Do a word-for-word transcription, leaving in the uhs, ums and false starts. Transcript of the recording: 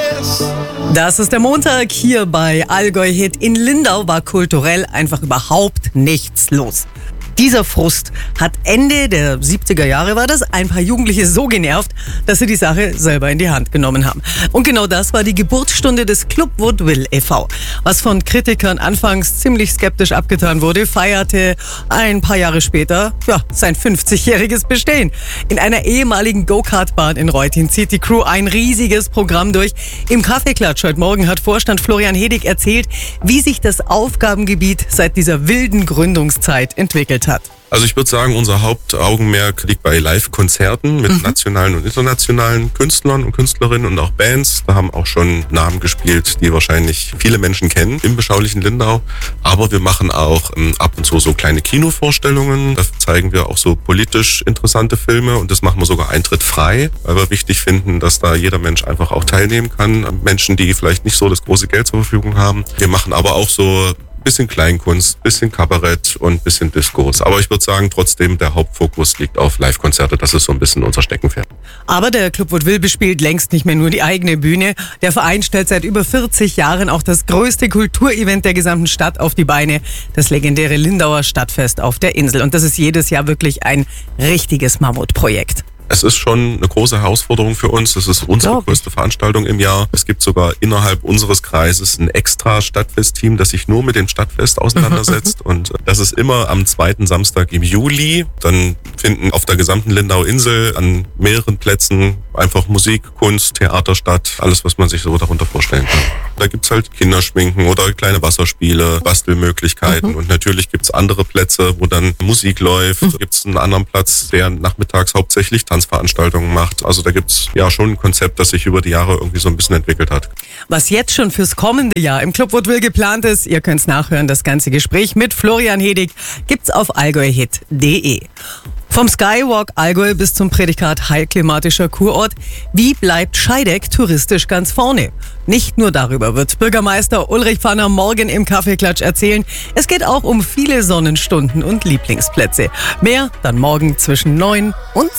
Das ist der Montag hier bei Allgäu Hit. In Lindau war kulturell einfach überhaupt nichts los. Dieser Frust hat Ende der siebziger Jahre, war das, ein paar Jugendliche so genervt, dass sie die Sache selber in die Hand genommen haben. Und genau das war die Geburtsstunde des Club Woodville e V Was von Kritikern anfangs ziemlich skeptisch abgetan wurde, feierte ein paar Jahre später ja, sein fünfzigjähriges Bestehen. In einer ehemaligen Go-Kart-Bahn in Reutin zieht die Crew ein riesiges Programm durch. Im Kaffeeklatsch heute Morgen hat Vorstand Florian Hedig erzählt, wie sich das Aufgabengebiet seit dieser wilden Gründungszeit entwickelt hat. Also ich würde sagen, unser Hauptaugenmerk liegt bei Live-Konzerten mit mhm. nationalen und internationalen Künstlern und Künstlerinnen und auch Bands. Da haben auch schon Namen gespielt, die wahrscheinlich viele Menschen kennen im beschaulichen Lindau. Aber wir machen auch ähm, ab und zu so kleine Kinovorstellungen. Da zeigen wir auch so politisch interessante Filme und das machen wir sogar eintrittfrei, weil wir wichtig finden, dass da jeder Mensch einfach auch teilnehmen kann. Menschen, die vielleicht nicht so das große Geld zur Verfügung haben. Wir machen aber auch so bisschen Kleinkunst, bisschen Kabarett und bisschen Diskurs. Aber ich würde sagen, trotzdem der Hauptfokus liegt auf Live-Konzerte. Das ist so ein bisschen unser Steckenpferd. Aber der Club Woodville bespielt längst nicht mehr nur die eigene Bühne. Der Verein stellt seit über vierzig Jahren auch das größte Kulturevent der gesamten Stadt auf die Beine. Das legendäre Lindauer Stadtfest auf der Insel. Und das ist jedes Jahr wirklich ein richtiges Mammutprojekt. Es ist schon eine große Herausforderung für uns. Das ist unsere größte Veranstaltung im Jahr. Es gibt sogar innerhalb unseres Kreises ein extra Stadtfest-Team, das sich nur mit dem Stadtfest auseinandersetzt. Und das ist immer am zweiten Samstag im Juli. Dann finden auf der gesamten Lindauer Insel an mehreren Plätzen einfach Musik, Kunst, Theater statt. Alles, was man sich so darunter vorstellen kann. Da gibt's halt Kinderschminken oder kleine Wasserspiele, Bastelmöglichkeiten. Mhm. Und natürlich gibt's andere Plätze, wo dann Musik läuft. Mhm. Gibt's einen anderen Platz, der nachmittags hauptsächlich Tanzveranstaltungen macht. Also da gibt's ja schon ein Konzept, das sich über die Jahre irgendwie so ein bisschen entwickelt hat. Was jetzt schon fürs kommende Jahr im Club Woodville geplant ist, ihr könnt's nachhören, das ganze Gespräch mit Florian Hedig gibt's auf allgäuhit punkt de. Vom Skywalk Allgäu bis zum Prädikat heilklimatischer Kurort. Wie bleibt Scheideck touristisch ganz vorne? Nicht nur darüber wird Bürgermeister Ulrich Pfanner morgen im Kaffeeklatsch erzählen. Es geht auch um viele Sonnenstunden und Lieblingsplätze. Mehr dann morgen zwischen neun und